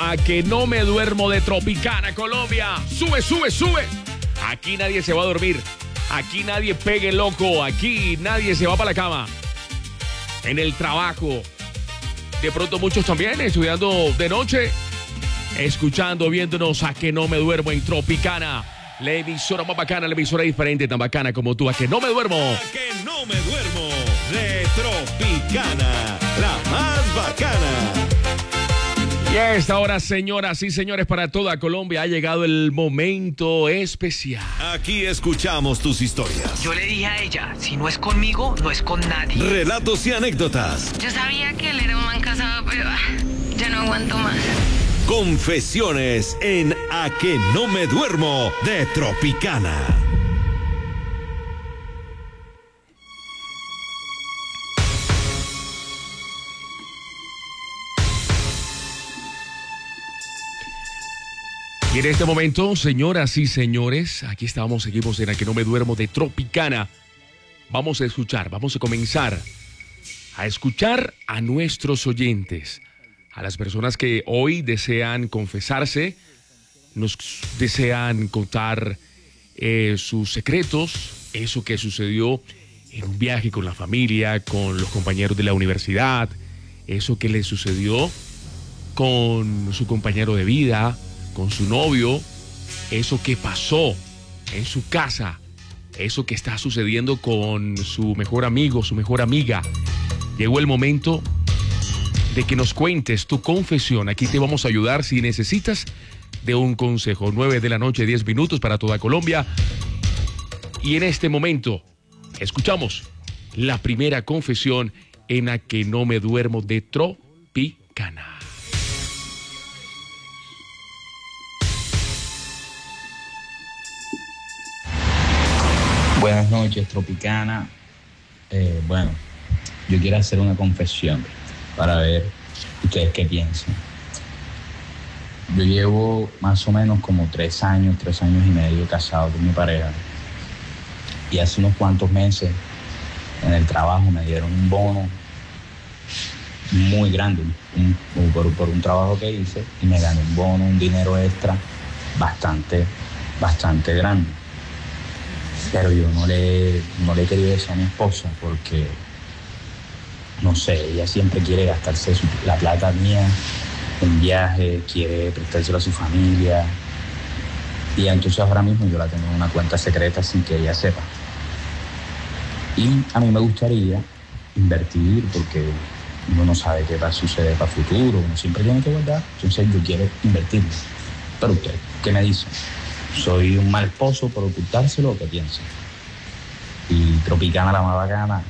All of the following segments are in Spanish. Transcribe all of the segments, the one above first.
A que no me duermo de Tropicana, Colombia. Sube, sube, sube. Aquí nadie se va a dormir. Aquí nadie pegue loco. Aquí nadie se va para la cama. En el trabajo. De pronto muchos también estudiando de noche. Escuchando, viéndonos A que no me duermo en Tropicana. La emisora más bacana, la emisora diferente, tan bacana como tú. A que no me duermo. A que no me duermo de Tropicana, la más bacana. Y a esta hora, señoras y señores, para toda Colombia ha llegado el momento especial. Aquí escuchamos tus historias. Yo le dije a ella, si no es conmigo, no es con nadie. Relatos y anécdotas. Yo sabía que él era un man casado, pero ya no aguanto más. Confesiones en A que no me duermo de Tropicana. Y en este momento, señoras y señores, aquí estamos, seguimos en A que no me duermo de Tropicana. Vamos a escuchar, vamos a comenzar a escuchar a nuestros oyentes, a las personas que hoy desean confesarse, nos desean contar sus secretos, eso que sucedió en un viaje con la familia, con los compañeros de la universidad, eso que les sucedió con su compañero de vida, con su novio, eso que pasó en su casa, eso que está sucediendo con su mejor amigo, su mejor amiga. Llegó el momento de que nos cuentes tu confesión. Aquí te vamos a ayudar si necesitas de un consejo. 9 de la noche, 10 minutos para toda Colombia. Y en este momento escuchamos la primera confesión en A que no me duermo de Tropicana. Buenas noches, Tropicana. Bueno, yo quiero hacer una confesión para ver ustedes qué piensan. Yo llevo más o menos como 3 años y medio casado con mi pareja. Y hace unos cuantos meses en el trabajo me dieron un bono muy grande por un trabajo que hice, y me gané un bono, un dinero extra bastante grande. Pero yo no le he querido decir a mi esposa porque, no sé, ella siempre quiere gastarse la plata mía en viaje, quiere prestárselo a su familia. Y entonces ahora mismo yo la tengo en una cuenta secreta sin que ella sepa. Y a mí me gustaría invertir porque uno no sabe qué va a suceder para el futuro, uno siempre tiene que guardar. Entonces yo quiero invertir. Pero usted, ¿qué me dicen? ¿Soy un mal esposo por ocultárselo o qué piensan? Y Tropicana, la más bacana.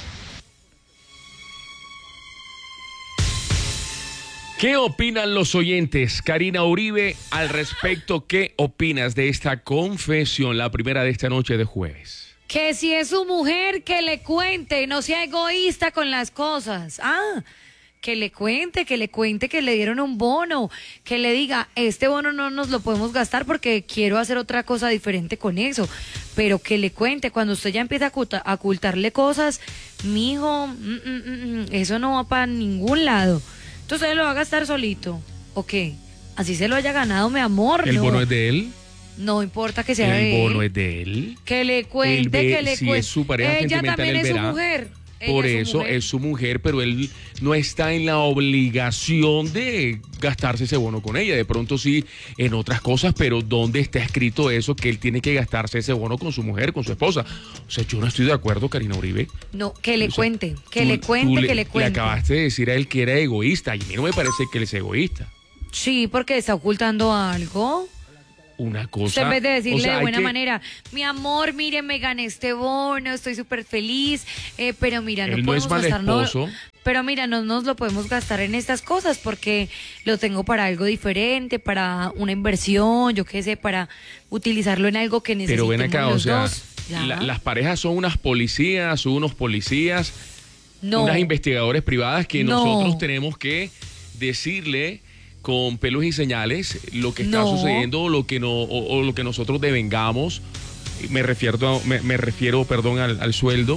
¿Qué opinan los oyentes? Karina Uribe, al respecto, ¿qué opinas de esta confesión, la primera de esta noche de jueves? Que si es su mujer, que le cuente, no sea egoísta con las cosas. Que le cuente que le dieron un bono, que le diga, este bono no nos lo podemos gastar porque quiero hacer otra cosa diferente con eso, pero que le cuente. Cuando usted ya empieza a ocultarle cosas, mijo, eso no va para ningún lado. Entonces lo va a gastar solito, ¿o qué? Así se lo haya ganado, mi amor. ¿El no. bono es de él? No importa que sea de él. ¿El bono es de él? Que le cuente, si es su pareja ella sentimental, también él es su verá. mujer. Por eso es su mujer, pero él no está en la obligación de gastarse ese bono con ella. De pronto sí en otras cosas, pero ¿dónde está escrito eso? Que él tiene que gastarse ese bono con su mujer, con su esposa. O sea, yo no estoy de acuerdo, Karina Uribe. No, que le cuente, que Tú le cuente. Le acabaste de decir a él que era egoísta y a mí no me parece que él es egoísta. Sí, porque está ocultando algo. Una cosa. Usted en vez de decirle, o sea, de buena manera, mi amor, mire, me gané este bono, estoy súper feliz, pero mira, no él no podemos es mal gastarlo. esposo. Pero mira, no nos lo podemos gastar en estas cosas porque lo tengo para algo diferente, para una inversión, yo qué sé, para utilizarlo en algo que necesitemos. Pero ven acá, los o sea, dos. las parejas son unas policías, son unos policías, No. unas investigadores privadas que No. nosotros tenemos que decirle con pelos y señales lo que está No. sucediendo o lo que no o lo que nosotros devengamos. Me refiero al sueldo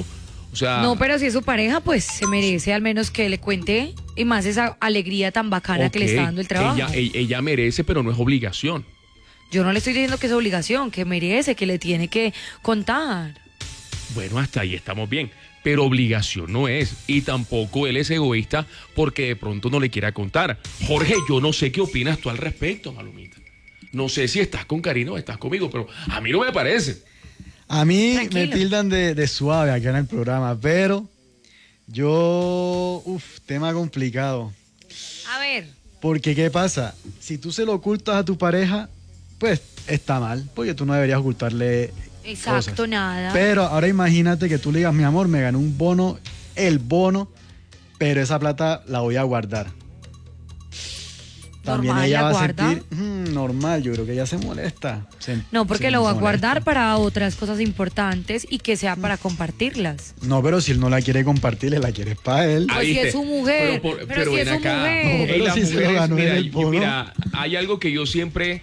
O sea, No, pero si es su pareja, pues se merece al menos que le cuente y más esa alegría tan bacana que le está ok, dando el trabajo. ella merece, pero no es obligación. Yo no le estoy diciendo que es obligación, que merece, que le tiene que contar. Bueno, hasta ahí estamos bien. Pero obligación no es. Y tampoco él es egoísta porque de pronto no le quiera contar. Jorge, yo no sé qué opinas tú al respecto, Malumita. No sé si estás con Karina o estás conmigo, pero a mí no me parece. A mí Tranquilo. me tildan de suave acá en el programa, pero tema complicado. A ver, Porque, ¿qué pasa? Si tú se lo ocultas a tu pareja, pues está mal, porque tú no deberías ocultarle exacto, cosas. nada. Pero ahora imagínate que tú le digas, mi amor, me gané un bono, el bono, pero esa plata la voy a guardar. También Normal, ella ¿la va a guarda? sentir, normal, yo creo que ella se molesta. No, porque se lo va a molesta. guardar para otras cosas importantes y que sea para compartirlas. No, pero si él no la quiere compartir, él la quiere para él. Pues si es su mujer, pero si ven es su mujer. No, pero las si se lo ganó en el bono. mira, hay algo que yo siempre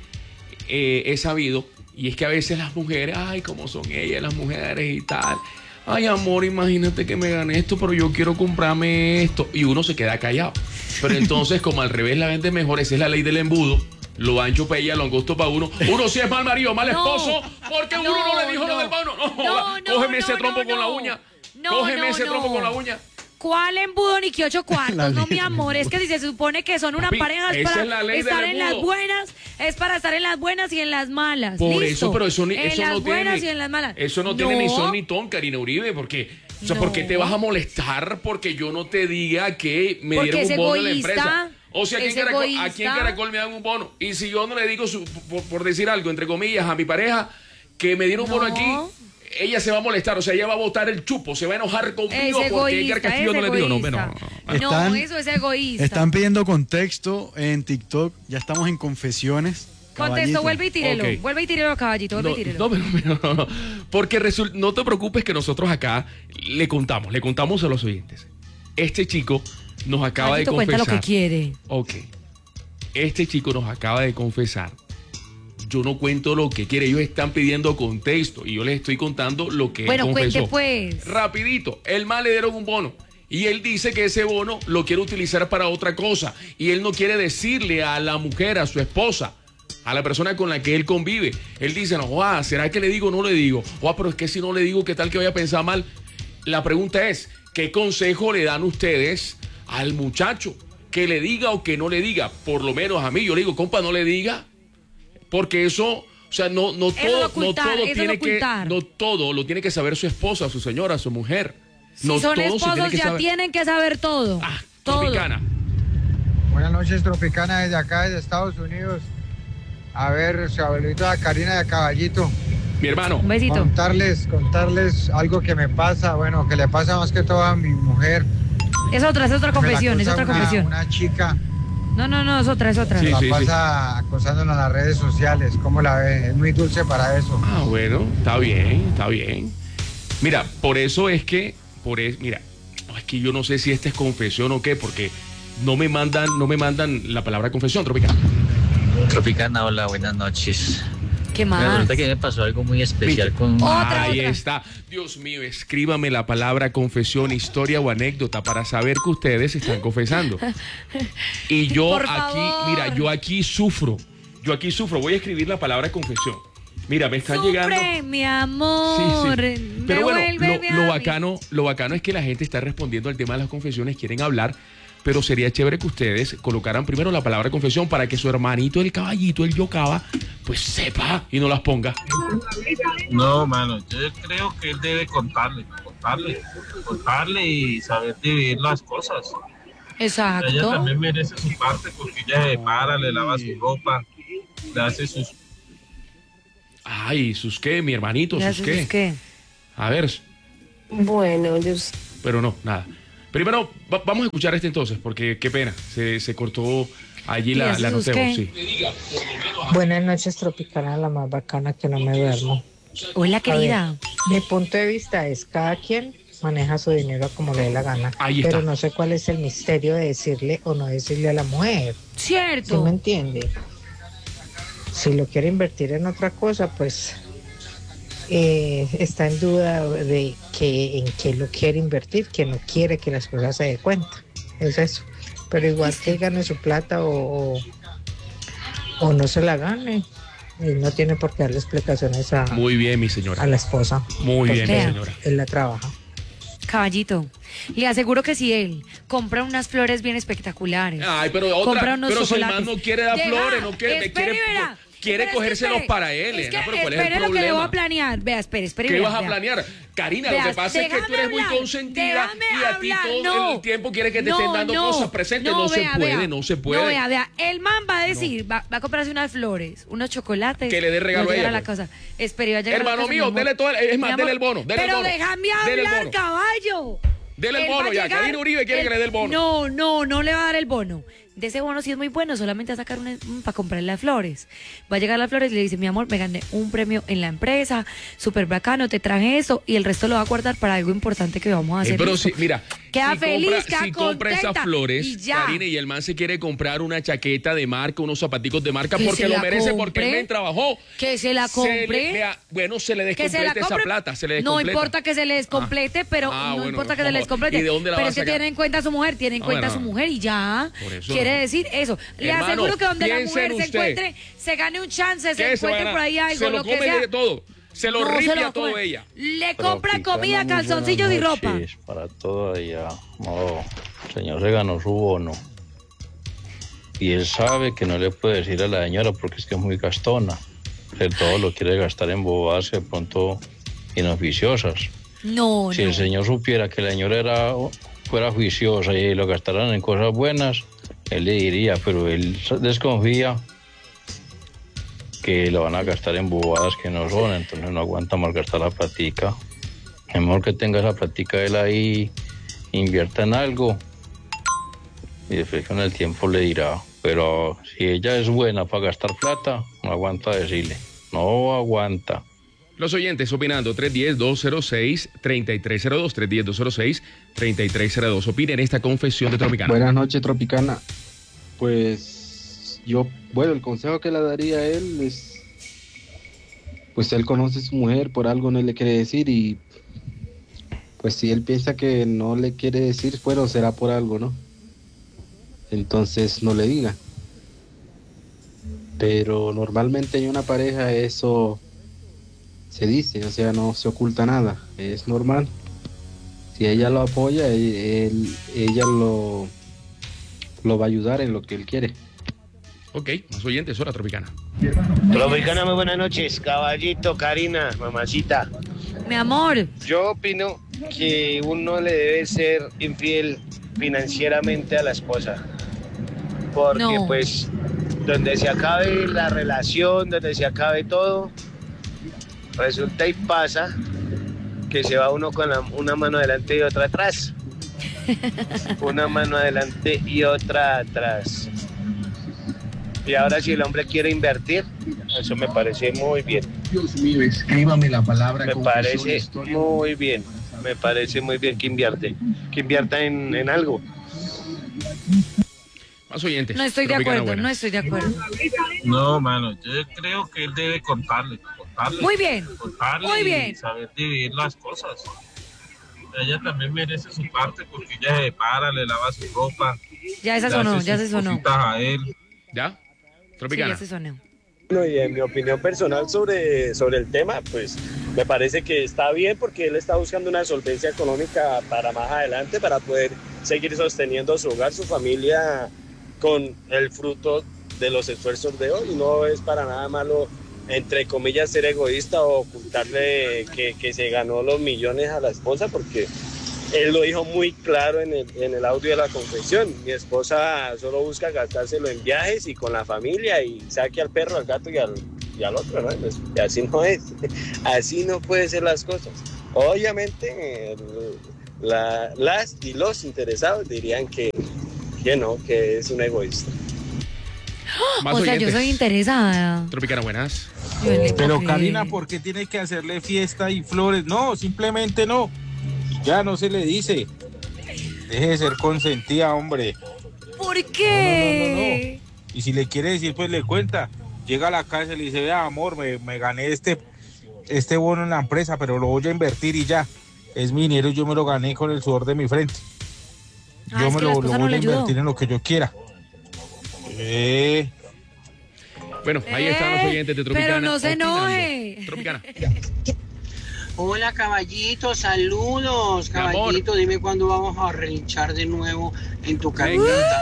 he sabido, y es que a veces las mujeres, ay, cómo son ellas, las mujeres y tal. Ay, amor, imagínate que me gané esto, pero yo quiero comprarme esto. Y uno se queda callado. Pero entonces, como al revés la vende mejor, esa es la ley del embudo. Lo ancho para ella, lo angosto para uno. Uno sí es mal marido, mal No, esposo, porque uno no le dijo lo del bono. Cógeme ese trompo con la uña. Cógeme ese trompo con la uña. ¿Cuál embudo ni que 8 cuartos? La No, ley mi del amor, es embudo. que si se supone que son una Papi, pareja es esa para es la ley estar del en las embudo. buenas, es para estar en las buenas y en las malas. Por Listo. eso, pero eso, en eso las no buenas tiene. y en las malas. Eso no tiene ni son ni ton, Karina Uribe, porque. O sea, ¿por qué te vas a molestar porque yo no te diga que me Porque dieron es un bono de la egoísta, empresa? O sea, es aquí en egoísta. Caracol me dan un bono. Y si yo no le digo, por decir algo, entre comillas, a mi pareja, que me dieron un bono No. aquí, ella se va a molestar. O sea, ella va a botar el chupo, se va a enojar Es conmigo porque Edgar egoísta, Castillo es no le dio. No, egoísta. bueno. No, eso es egoísta. Están pidiendo contexto en TikTok. Ya estamos en confesiones. Contexto, Caballito. vuelve y tírelo. Ok. Vuelve y tírelo, caballito, vuelve y tírelo. No. Porque no te preocupes que nosotros acá le contamos a los oyentes. Este chico nos acaba Caballito, de cuenta confesar. lo que quiere. Ok. Este chico nos acaba de confesar. Yo no cuento lo que quiere. Ellos están pidiendo contexto y yo les estoy contando lo que Bueno, él confesó. cuente pues. Rapidito. El mal le dieron un bono. Y él dice que ese bono lo quiere utilizar para otra cosa. Y él no quiere decirle a la mujer, a su esposa, a la persona con la que él convive. Él dice, no, ¿será que le digo o no le digo? Pero es que si no le digo, ¿qué tal que vaya a pensar mal? La pregunta es, ¿qué consejo le dan ustedes al muchacho? Que le diga o que no le diga. Por lo menos a mí, yo le digo, compa, no le diga. Porque eso, o sea, no Eso de todo, ocultar, no todo eso de tiene que, ocultar. no todo lo tiene que saber su esposa, su señora, su mujer. Si No son todo se esposos, tiene que ya saber. tienen que saber todo. todo. Tropicana. Buenas noches, Tropicana, desde acá, desde Estados Unidos. A ver, su abuelita Karina de Caballito. Mi hermano. Un besito. Contarles algo que me pasa, bueno, que le pasa más que todo a mi mujer. Es otra Me la confesión, es acosa otra confesión. Una chica No, es otra. Sí. la pasa acosándola en las redes sociales. ¿Cómo la ve? Es muy dulce para eso. Bueno, está bien. Mira, por eso es que, mira, no, es que yo no sé si esta es confesión o qué, porque no me mandan la palabra confesión, Tropicana. Tropicana, hola, buenas noches. ¿Qué Mira, más? resulta que me pasó algo muy especial con... Ahí Otra. está. Dios mío, escríbame la palabra confesión, historia o anécdota para saber que ustedes están confesando. Y yo Por aquí, favor. mira, yo aquí sufro. Voy a escribir la palabra confesión. Mira, me están llegando. Sufre, mi amor. Pero bueno, Devuélveme a mí. lo bacano es que la gente está respondiendo al tema de las confesiones, quieren hablar, pero sería chévere que ustedes colocaran primero la palabra confesión para que su hermanito, el caballito, el yocaba, pues sepa y no las ponga. No, mano, yo creo que él debe contarle y saber dividir las cosas. Ella Exacto. también merece su parte porque ella se para, le lava su ropa, le hace sus... Ay, ¿sus qué, mi hermanito? Ya ¿Sus sé, qué? ¿sus qué? A ver, Bueno, pero no, nada. Primero, vamos a escuchar este entonces, porque qué pena, se cortó allí ¿Y la eso es notebo, qué? sí. buenas noches, Tropicana, la más bacana que no me duermo. Hola, querida. Mi punto de vista es cada quien maneja su dinero como le dé la gana. Ahí está. Pero no sé cuál es el misterio de decirle o no decirle a la mujer. ¿Sí Cierto. me entiende? Si lo quiere invertir en otra cosa, pues está en duda de que en qué lo quiere invertir, que no quiere que la esposa se dé cuenta. Es eso. Pero igual que gane su plata o no se la gane, y no tiene por qué darle explicaciones Muy bien, mi señora. a la esposa. Muy bien, mi Vea. señora. Él la trabaja. Caballito, le aseguro que si él compra unas flores bien espectaculares. Ay, pero compra otra, unos pero si el chocolates. man no quiere dar Deja, flores, no quiere, espere, verá. quiere Pero es que cogérselos espere, para él, es que Elena, pero ¿cuál es el espere lo que le voy problema? a planear. Vea, espere. ¿Qué vea, vas a vea. planear? Karina, lo Vea, que pasa es que tú déjame eres muy hablar, consentida déjame y a ti hablar, todo no. el tiempo quieres que te estén dando cosas presentes. No se vea, puede, vea. no se puede. No, vea, el man va a decir, va a comprarse unas flores, unos chocolates. Que le dé regalo va a ella, llegar la pues. casa. Espere, va a llegar a la Hermano casa, mi mío, amor. dele todo, es Mi más, amor, dele el bono, dele el pero bono. déjame Dele el hablar, bono. caballo. Dele el Él va bono a ya. llegar, Karina Uribe quiere que le dé el bono. No le va a dar el bono. De ese bono sí es muy bueno, solamente a sacar para comprarle las flores. Va a llegar las flores y le dice, mi amor, me gané un premio en la empresa, súper bacano, te traje eso y el resto lo va a guardar para algo importante que vamos a hacer. Pero listo. si, mira, Queda si feliz, compra, queda si compra esas contenta, flores, y ya. Karina, y el man se quiere comprar una chaqueta de marca, unos zapaticos de marca, Que porque se lo la merece, compre. porque el men trabajó. Que se la compre. Bueno, se le Que se la descomplete esa compre. plata, se le No descompleta. importa que se le descomplete, pero no bueno, importa que se le descomplete. ¿y de dónde la pero va a es que sacar? tiene en cuenta a su mujer, tiene en cuenta a su bueno. mujer y ya. Por eso Quiere no. decir eso. Le Hermano, aseguro que donde la piense mujer en se usted. encuentre, se gane un chance, se ¿Qué se va a encuentre ganar? por ahí algo, Se lo lo que come sea. de todo. Se lo No, se ripia lo todo come. ella. Le compra comida, calzoncillos y ropa. Para todo allá. No, el señor se ganó su bono. Y él sabe que no le puede decir a la señora porque es que es muy gastona. Que todo lo quiere gastar en bobadas de pronto inoficiosas. No, Si el señor supiera que la señora fuera juiciosa y lo gastaran en cosas buenas, él le diría, pero él desconfía que lo van a gastar en bobadas que no son, entonces no aguanta malgastar la platica. Mejor que tenga esa platica él ahí, invierta en algo y después con el tiempo le dirá. Pero si ella es buena para gastar plata, no aguanta decirle, no aguanta. Los oyentes opinando, 310-206-3302, 310-206-3302. Opinen esta confesión de Tropicana. Buenas noches, Tropicana. Pues el consejo que le daría a él es, pues él conoce a su mujer, por algo no le quiere decir y pues si él piensa que no le quiere decir, bueno, será por algo, ¿no? Entonces no le diga. Pero normalmente en una pareja eso se dice, o sea, no se oculta nada, es normal. Si ella lo apoya, ella lo va a ayudar en lo que él quiere. Ok, más oyentes, hora Tropicana. Tropicana, muy buenas noches, caballito, Karina, mamacita. Mi amor. Yo opino que uno le debe ser infiel financieramente a la esposa. Porque No. pues donde se acabe la relación, donde se acabe todo, resulta y pasa que se va uno con una mano adelante y otra atrás. Una mano adelante y otra atrás. Y ahora si el hombre quiere invertir, eso me parece muy bien. Dios mío, escríbame la palabra. Me parece muy bien. Me parece muy bien que invierta en algo. Más oyentes. No estoy de Tropicana, acuerdo, buenas. no estoy de acuerdo. No, mano, yo creo que él debe contarle. Muy bien, Contarle muy y bien. saber dividir las cosas. Ella también merece su parte porque ella se para, le lava su ropa. Ya esa le sonó, hace ya sus se sonó. cositas a él. ¿Ya? Sí, Tropicana. ya se sonó. Bueno, y en mi opinión personal sobre el tema, pues me parece que está bien porque él está buscando una solvencia económica para más adelante, para poder seguir sosteniendo su hogar, su familia con el fruto de los esfuerzos de hoy. No es para nada malo, entre comillas, ser egoísta o ocultarle que se ganó los millones a la esposa, porque él lo dijo muy claro en el audio de la confesión. Mi esposa solo busca gastárselo en viajes y con la familia y saque al perro, al gato y al otro, ¿no? Pues, y así no es. Así no pueden ser las cosas. Obviamente las y los interesados dirían que no, que es un egoísta. Más O sea, yo oyentes. soy interesada. Tropicana, buenas. Pero Karina, ¿por qué tiene que hacerle fiesta y flores? No, simplemente no. Ya no se le dice. Deje de ser consentida, hombre. ¿Por qué? No. Y si le quiere decir, pues le cuenta. Llega a la casa y le dice, vea, amor, me gané este bono en la empresa, pero lo voy a invertir y ya. Es mi dinero, yo me lo gané con el sudor de mi frente. Yo me lo voy a invertir en lo que yo quiera. Bueno, ahí están los oyentes de Tropicana. Pero no se enoje. Tropicana. Hola, Caballito, saludos. Caballito, dime cuándo vamos a relinchar de nuevo en tu camioneta.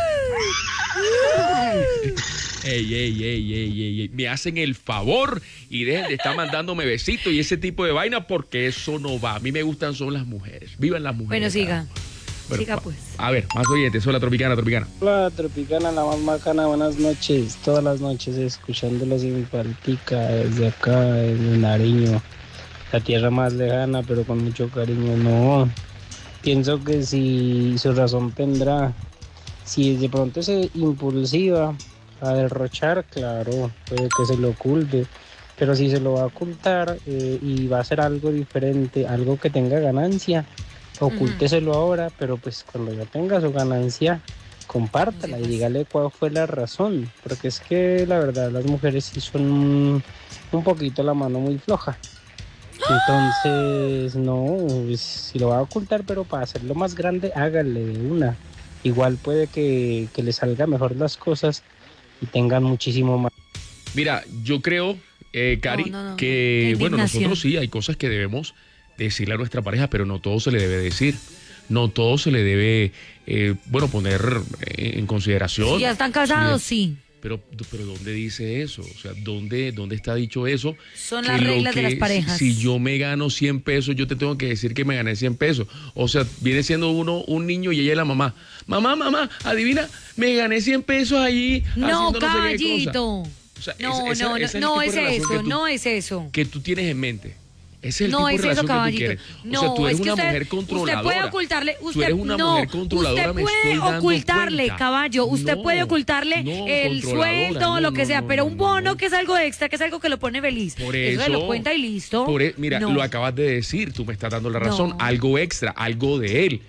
Ey. Me hacen el favor y dejen de estar mandándome besitos y ese tipo de vaina porque eso no va. A mí me gustan son las mujeres. Vivan las mujeres. Bueno, siga. Bueno, siga pues. A ver, más oyentes. Hola, Tropicana. Hola, Tropicana, la más bacana. Buenas noches. Todas las noches escuchándolos en mi paltica, desde acá, en Nariño. La tierra más lejana, pero con mucho cariño. No, pienso que si su razón tendrá, si de pronto es impulsiva a derrochar, claro, puede que se lo oculte, pero si se lo va a ocultar y va a hacer algo diferente, algo que tenga ganancia, ocúlteselo ahora, pero pues cuando ya tenga su ganancia, compártala y dígale cuál fue la razón, porque es que la verdad las mujeres sí son un poquito la mano muy floja. Entonces, no, si lo va a ocultar, pero para hacerlo más grande, hágale de una. Igual puede que le salga mejor las cosas y tengan muchísimo más. Mira, yo creo, Cari, que, bueno, nosotros sí, hay cosas que debemos decirle a nuestra pareja, pero no todo se le debe decir. No todo se le debe, poner en consideración. Si ya están casados, sí. Pero ¿dónde dice eso? O sea, ¿dónde está dicho eso? Son las reglas de las parejas. Si yo me gano 100 pesos, yo te tengo que decir que me gané 100 pesos. O sea, viene siendo uno un niño y ella es la mamá. Mamá, adivina, me gané 100 pesos allí. No, Caballito. O sea, no es eso. Que tú tienes en mente. Ese es el no tipo de es relación eso, caballito. Que tú quieres. No, o sea, tú eres es que una mujer controladora. Usted puede ocultarle. Tú eres una mujer controladora, usted puede ocultarle, caballo. Usted puede ocultarle el sueldo, lo que sea, pero un bono que es algo extra, que es algo que lo pone feliz. Por eso se lo cuenta y listo. Mira, lo acabas de decir, tú me estás dando la razón. Algo extra, algo de él.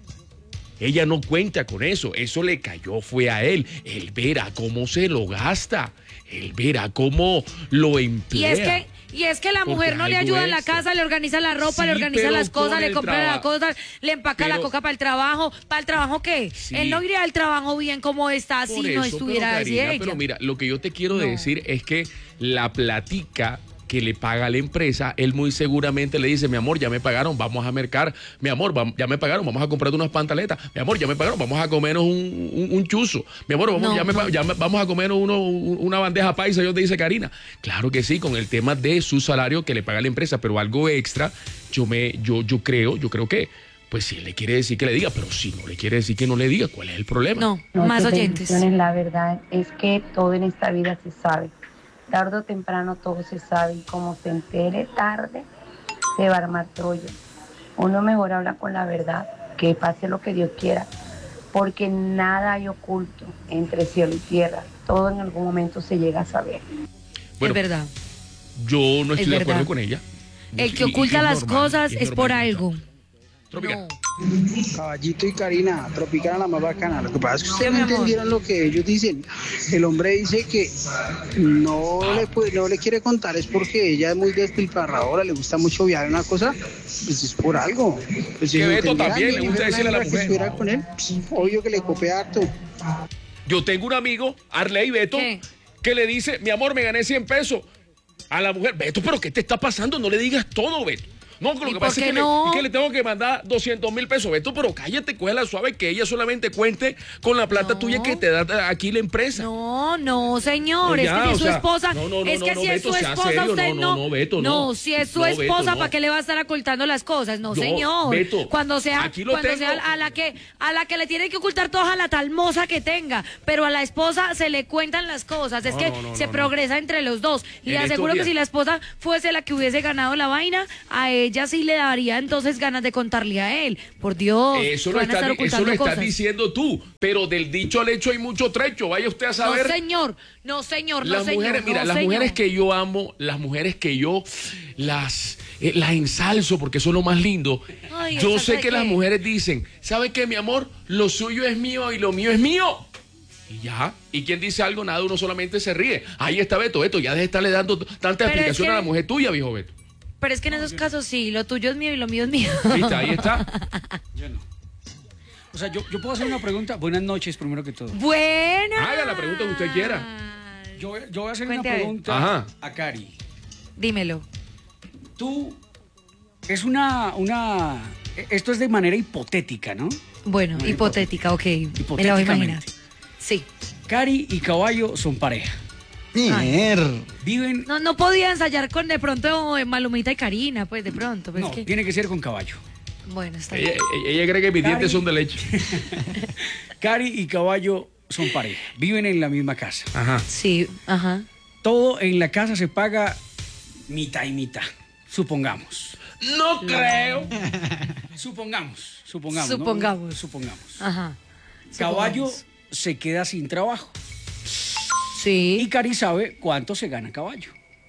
Ella no cuenta con eso. Eso le cayó, fue a él. Él verá cómo se lo gasta. Él verá cómo lo emplea. Y es que la mujer no le ayuda en la casa, le organiza la ropa, le organiza las cosas, le compra las cosas, le empaca la coca para el trabajo. ¿Para el trabajo qué? Sí. Él no iría al trabajo bien como está si no estuviera así ella. Pero mira, lo que yo te quiero decir es que la platica que le paga la empresa, él muy seguramente le dice, mi amor, ya me pagaron, vamos a mercar, mi amor, ya me pagaron, vamos a comprarte unas pantaletas, mi amor, ya me pagaron, vamos a comernos un chuzo, mi amor, vamos a comernos una bandeja paisa, yo te dice Karina. Claro que sí, con el tema de su salario que le paga la empresa, pero algo extra, yo creo que, pues si él le quiere decir que le diga, pero si no le quiere decir que no le diga, ¿cuál es el problema? No, más oyentes. La verdad es que todo en esta vida se sabe. Tarde o temprano todo se sabe y como se entere tarde, se va a armar Troya. Uno mejor habla con la verdad, que pase lo que Dios quiera, porque nada hay oculto entre cielo y tierra. Todo en algún momento se llega a saber. Bueno, es verdad. Yo no estoy de acuerdo con ella. El que oculta las cosas es por algo. Tropicana. Caballito y Karina, Tropicana la más bacana. Lo que pasa es que ustedes no entendieron lo que ellos dicen. El hombre dice que no le quiere contar, es porque ella es muy despilfarradora, le gusta mucho viajar, una cosa, pues es por algo. Pues que Beto también le gusta decirle a la mujer. Que estuviera con él, pues, obvio que le copia harto. Yo tengo un amigo, Arley Beto, que le dice, mi amor, me gané 100 pesos a la mujer. Beto, ¿pero qué te está pasando? No le digas todo, Beto. No, lo que pasa es que le tengo que mandar 200,000 pesos. Beto, pero cállate, cógela suave, que ella solamente cuente con la plata tuya que te da aquí la empresa. No, señor, es que si es su esposa, si es su esposa, usted no. Beto, no, si es su esposa, ¿para qué le va a estar ocultando las cosas? No, señor. Beto, cuando sea a la que le tiene que ocultar todo a la tal moza que tenga, pero a la esposa se le cuentan las cosas. Es que se progresa entre los dos. Le aseguro que si la esposa fuese la que hubiese ganado la vaina, a ella sí le daría entonces ganas de contarle a él. Por Dios, eso lo estás diciendo tú, pero del dicho al hecho hay mucho trecho. Vaya usted a saber. No, señor. Las mujeres que yo amo, las mujeres que yo las ensalzo porque son lo más lindo. Ay, yo sé que las mujeres dicen, ¿sabe qué, mi amor? Lo suyo es mío y lo mío es mío. Y ya. ¿Y quien dice algo? Nada, uno solamente se ríe. Ahí está Beto, ya deja de estarle dando tanta explicación a la mujer tuya, viejo Beto. Pero es que en esos casos sí, lo tuyo es mío y lo mío es mío. ¿Viste? Ahí está. Yo no. O sea, yo puedo hacer una pregunta. Buenas noches, primero que todo. Buenas. Haga la pregunta que usted quiera. Yo voy a hacer Cuente una a ver. pregunta Ajá. a Cari. Dímelo. Tú, es esto es de manera hipotética, ¿no? Bueno, hipotética, ok. Me la voy a imaginar. Sí. Cari y Caballo son pareja. Viven... No podía ensayar con de pronto Malumita y Karina, pues de pronto. Pues No, es que... tiene que ser con Caballo. Bueno, está bien. Ella cree que mis dientes son de leche. Cari y Caballo son pareja. Viven en la misma casa. Ajá. Sí, ajá. Todo en la casa se paga mitad y mitad, supongamos. No creo. Supongamos. Supongamos. Ajá. Caballo se queda sin trabajo. Sí. Y Cari sabe cuánto se gana Caballo.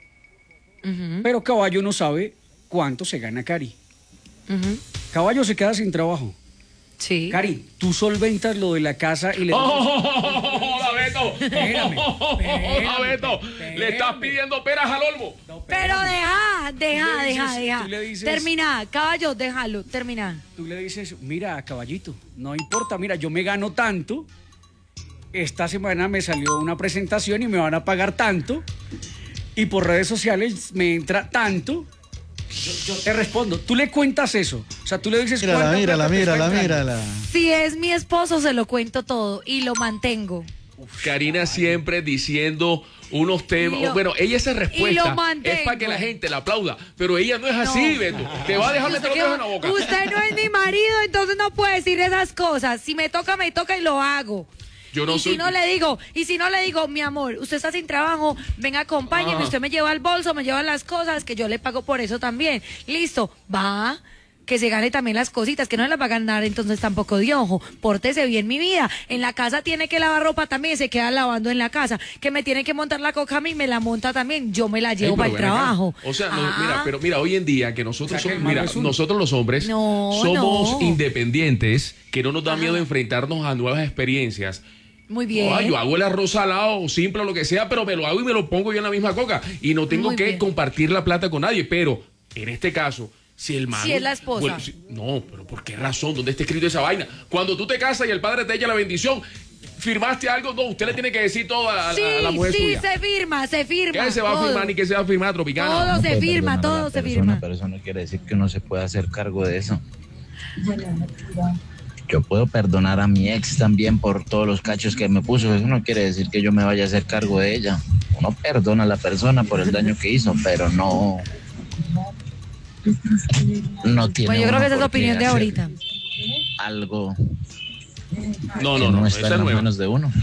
Pero Caballo no sabe cuánto se gana Cari. Caballo se queda sin trabajo. Sí. Cari, tú solventas lo de la casa y le... ¡Hola, Beto! ¡Hola, Beto! Le estás pidiendo peras al olmo. Pero deja. tú le dices- Termina, Caballo, déjalo, termina. Tú le dices, mira, Caballito, no importa, mira, yo me gano tanto. Esta semana me salió una presentación y me van a pagar tanto. Y por redes sociales me entra tanto. Yo te respondo. Tú le cuentas eso. O sea, tú le dices... Mírala. Si es mi esposo, se lo cuento todo y lo mantengo. Karina siempre diciendo unos temas. Y lo- Bueno, ella esa y lo respuesta mantengo. es para que la gente la aplauda. Pero ella no es así, Beto. Te va a dejar meter los dedos en la boca. Usted no es mi marido, entonces no puede decir esas cosas. Si me toca y lo hago. Yo no y soy... si no le digo, mi amor, usted está sin trabajo, venga, acompáñeme, Ajá. usted me lleva el bolso, me lleva las cosas, que yo le pago por eso también. Listo, va, que se gane también las cositas, que no se las va a ganar entonces tampoco de ojo. Pórtese bien, mi vida. En la casa tiene que lavar ropa también, se queda lavando en la casa. Que me tiene que montar la coca a mí, me la monta también, yo me la llevo para el trabajo. O sea, mira, hoy en día que nosotros O sea, que somos, el malo es uno. nosotros los hombres somos independientes, que no nos da miedo enfrentarnos a nuevas experiencias. Muy bien. Yo hago el arroz salado o simple o lo que sea, pero me lo hago y me lo pongo yo en la misma coca. Y no tengo Muy que bien. compartir la plata con nadie. Pero en este caso, si el man... Si es la esposa. No, pero ¿por qué razón? ¿Dónde está escrito esa vaina? Cuando tú te casas y el padre te echa la bendición, ¿firmaste algo? No, usted le tiene que decir todo a la mujer suya. se firma. ¿Qué se va a firmar ni qué se va a firmar, Tropicana? Todo se firma, todo se firma. Pero eso no quiere decir que uno se pueda hacer cargo de eso. Yo puedo perdonar a mi ex también por todos los cachos que me puso. Eso no quiere decir que yo me vaya a hacer cargo de ella. Uno perdona a la persona por el daño que hizo, pero no tiene. Pues yo creo que esa es la por qué opinión de hacer ahorita. Algo No, está esa en es las nueva. manos de uno.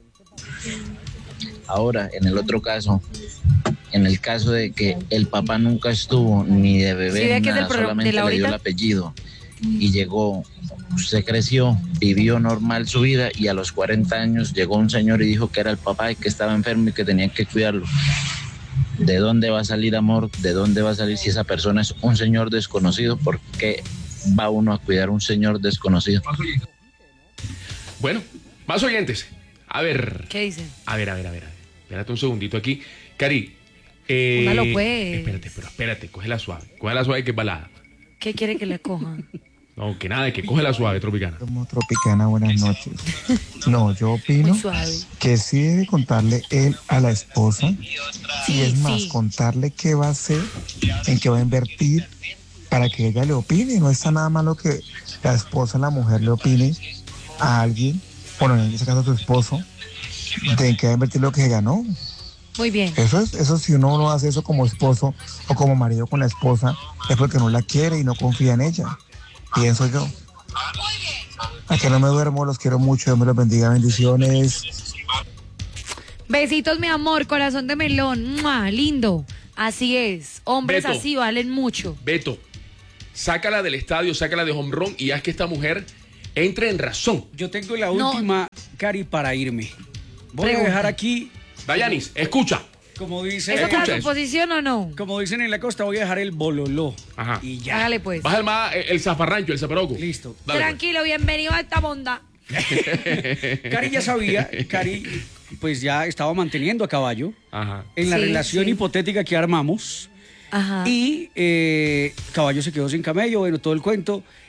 Ahora, en el otro caso, en el caso de que el papá nunca estuvo ni de bebé, Sí, ve ni que es nada, del pro- solamente de la le dio ahorita. el apellido y llegó, se creció, vivió normal su vida y a los 40 años llegó un señor y dijo que era el papá y que estaba enfermo y que tenían que cuidarlo. ¿De dónde va a salir amor? ¿De dónde va a salir si esa persona es un señor desconocido? ¿Por qué va uno a cuidar a un señor desconocido? Bueno, más oyentes. A ver. ¿Qué dicen? A ver. Espérate un segundito aquí. Cari. Póngalo, pues. Espérate, cógela suave que es balada. ¿Qué quiere que le cojan? No, que nada, que cógela suave, Tropicana. Como Tropicana, buenas noches. No, yo opino Muy suave. que sí debe contarle él a la esposa y es más, sí. contarle qué va a hacer, en qué va a invertir para que ella le opine. No está nada malo que la esposa, la mujer le opine a alguien, bueno, en ese caso a su esposo, de en qué va a invertir lo que se ganó. Muy bien. Eso si uno no hace eso como esposo o como marido con la esposa, es porque no la quiere y no confía en ella. Pienso yo. A que no me duermo, los quiero mucho, Dios me los bendiga, bendiciones. Besitos, mi amor, corazón de melón. ¡Mua! Lindo. Así es. Hombres Beto. así valen mucho. Beto, sácala del estadio, sácala de home run y haz que esta mujer entre en razón. Yo tengo la última, Cari, para irme. Voy a dejar aquí... Dayanis, escucha. Como dice... ¿Eso está en tu posición o no? Como dicen en la costa, voy a dejar el bololó. Ajá. Y ya. Hágale pues. Baja el zafarrancho, el zaparoco. Listo. Dale, pues. Tranquilo, bienvenido a esta monda. Cari ya sabía, Cari pues ya estaba manteniendo a Caballo Ajá. en la Sí, relación sí. hipotética que armamos. Ajá. Y Caballo se quedó sin camello, bueno, todo el cuento.